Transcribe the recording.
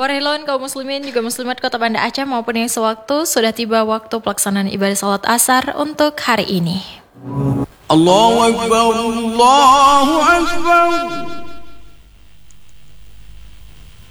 Warahmatullahi kaum muslimin juga muslimat Kota Banda Aceh maupun yang sewaktu, sudah tiba waktu pelaksanaan ibadah salat asar untuk hari ini. Allahu Akbar, Allahu Akbar.